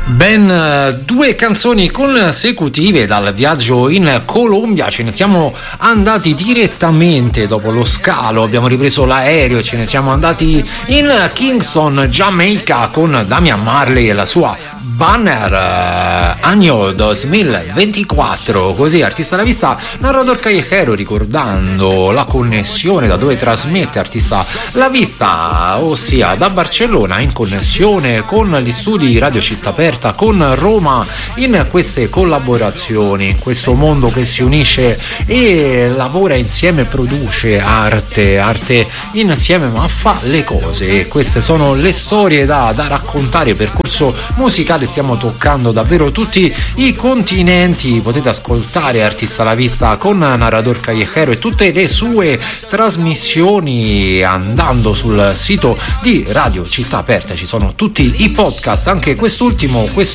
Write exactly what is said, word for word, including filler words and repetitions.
Ben due canzoni consecutive dal viaggio in Colombia, ce ne siamo andati direttamente dopo lo scalo, abbiamo ripreso l'aereo e ce ne siamo andati in Kingston, Jamaica con Damian Marley e la sua Banner, eh, año duemilaventiquattro, così artista alla vista, narrador callejero, ricordando la connessione da dove trasmette artista alla vista, ossia da Barcellona, in connessione con gli studi di Radio Città Aperta, con Roma, in queste collaborazioni, in questo mondo che si unisce e lavora insieme, produce arte, arte insieme, ma fa le cose. E queste sono le storie da, da raccontare, percorso musicale. Stiamo toccando davvero tutti i continenti. Potete ascoltare Artista alla Vista con Narrador Callejero e tutte le sue trasmissioni andando sul sito di Radio Città Aperta. Ci sono tutti i podcast, anche quest'ultimo, questo